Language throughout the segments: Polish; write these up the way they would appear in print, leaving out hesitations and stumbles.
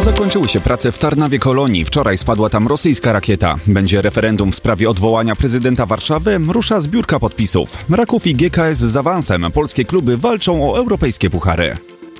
Zakończyły się prace w Tarnawie Kolonii. Wczoraj spadła tam rosyjska rakieta. Będzie referendum w sprawie odwołania prezydenta Warszawy. Rusza zbiórka podpisów. Raków i GKS z awansem. Polskie kluby walczą o europejskie puchary.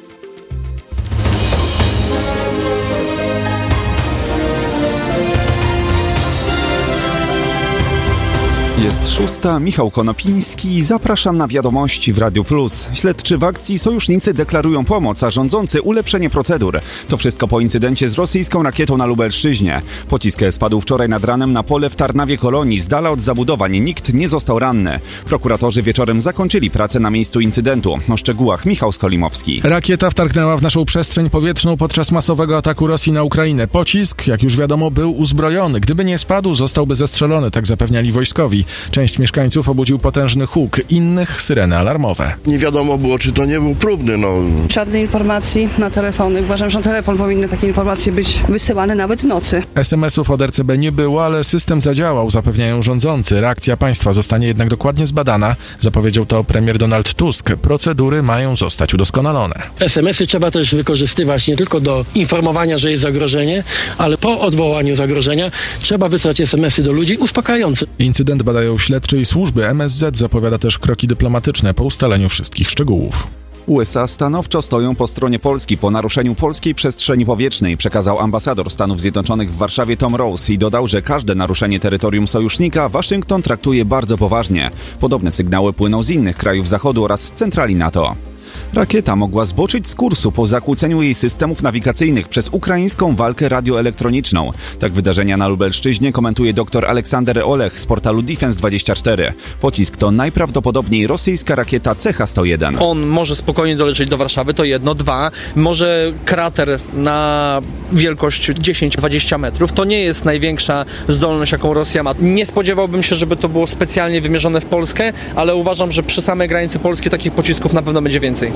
Jest 6. Michał Konopiński. Zapraszam na wiadomości w Radiu Plus. Śledczy w akcji sojusznicy deklarują pomoc, a rządzący ulepszenie procedur. To wszystko po incydencie z rosyjską rakietą na Lubelszczyźnie. Pocisk spadł wczoraj nad ranem na pole w Tarnawie Kolonii. Z dala od zabudowań nikt nie został ranny. Prokuratorzy wieczorem zakończyli pracę na miejscu incydentu. O szczegółach Michał Skolimowski. Rakieta wtargnęła w naszą przestrzeń powietrzną podczas masowego ataku Rosji na Ukrainę. Pocisk, jak już wiadomo, był uzbrojony. Gdyby nie spadł, zostałby zestrzelony, tak zapewniali wojskowi. Część mieszkańców obudził potężny huk, innych syreny alarmowe. Nie wiadomo było, czy to nie był próbny, Żadnej informacji na telefony. Uważam, że na telefon powinny takie informacje być wysyłane nawet w nocy. SMS-ów od RCB nie było, ale system zadziałał, zapewniają rządzący. Reakcja państwa zostanie jednak dokładnie zbadana. Zapowiedział to premier Donald Tusk. Procedury mają zostać udoskonalone. SMS-y trzeba też wykorzystywać nie tylko do informowania, że jest zagrożenie, ale po odwołaniu zagrożenia trzeba wysłać SMS-y do ludzi uspokajające. Incydent badają śledczy i służby. MSZ zapowiada też kroki dyplomatyczne po ustaleniu wszystkich szczegółów. USA stanowczo stoją po stronie Polski po naruszeniu polskiej przestrzeni powietrznej, przekazał ambasador Stanów Zjednoczonych w Warszawie Tom Rose i dodał, że każde naruszenie terytorium sojusznika Waszyngton traktuje bardzo poważnie. Podobne sygnały płyną z innych krajów Zachodu oraz centrali NATO. Rakieta mogła zboczyć z kursu po zakłóceniu jej systemów nawigacyjnych przez ukraińską walkę radioelektroniczną. Tak wydarzenia na Lubelszczyźnie komentuje dr Aleksander Olech z portalu Defense24. Pocisk to najprawdopodobniej rosyjska rakieta CH-101. On może spokojnie dolecieć do Warszawy, to jedno. 2, może krater na wielkość 10-20 metrów. To nie jest największa zdolność, jaką Rosja ma. Nie spodziewałbym się, żeby to było specjalnie wymierzone w Polskę, ale uważam, że przy samej granicy Polski takich pocisków na pewno będzie więcej.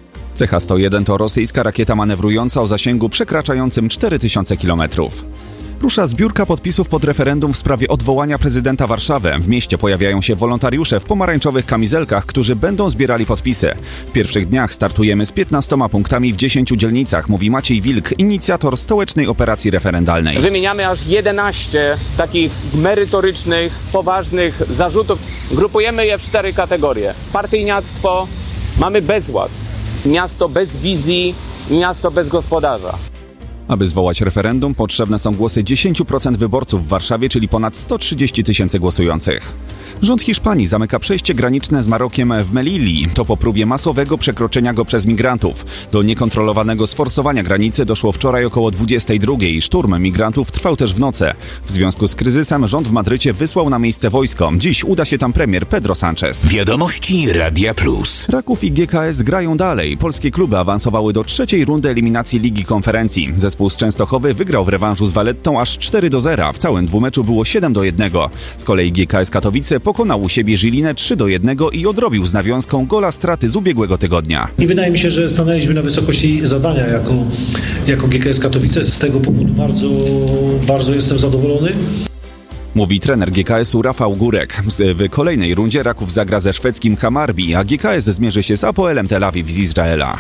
CH-101 to rosyjska rakieta manewrująca o zasięgu przekraczającym 4000 km. Rusza zbiórka podpisów pod referendum w sprawie odwołania prezydenta Warszawy. W mieście pojawiają się wolontariusze w pomarańczowych kamizelkach, którzy będą zbierali podpisy. W pierwszych dniach startujemy z 15 punktami w 10 dzielnicach, mówi Maciej Wilk, inicjator stołecznej operacji referendalnej. Wymieniamy aż 11 takich merytorycznych, poważnych zarzutów. Grupujemy je w 4 kategorie. Partyjniactwo, mamy bezład, miasto bez wizji, miasto bez gospodarza. Aby zwołać referendum, potrzebne są głosy 10% wyborców w Warszawie, czyli ponad 130 000 głosujących. Rząd Hiszpanii zamyka przejście graniczne z Marokiem w Melilli. To po próbie masowego przekroczenia go przez migrantów. Do niekontrolowanego sforsowania granicy doszło wczoraj około 22. Szturm migrantów trwał też w nocy. W związku z kryzysem rząd w Madrycie wysłał na miejsce wojsko. Dziś uda się tam premier Pedro Sánchez. Wiadomości Radia Plus. Raków i GKS grają dalej. Polskie kluby awansowały do 3. rundy eliminacji Ligi Konferencji. Zespół z Częstochowy wygrał w rewanżu z Valettą aż 4-0. W całym dwumeczu było 7-1. Z kolei GKS Katowice pokonał u siebie Żylinę 3-1 i odrobił z nawiązką gola straty z ubiegłego tygodnia. I wydaje mi się, że stanęliśmy na wysokości zadania jako GKS Katowice. Z tego powodu bardzo jestem zadowolony. Mówi trener GKS-u Rafał Górek. W kolejnej rundzie Raków zagra ze szwedzkim Hammarby, a GKS zmierzy się z Apoelem Tel Awiw z Izraela.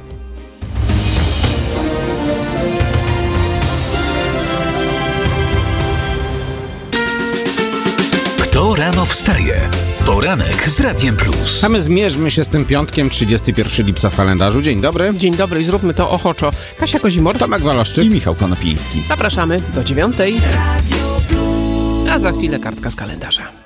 Kto rano wstaje? Poranek z Radiem Plus. A my zmierzmy się z tym piątkiem, 31 lipca w kalendarzu. Dzień dobry. Dzień dobry i zróbmy to ochoczo. Kasia Kozimor, Tomek Waloszczyk i Michał Konopiński. Zapraszamy do 9:00. A za chwilę kartka z kalendarza.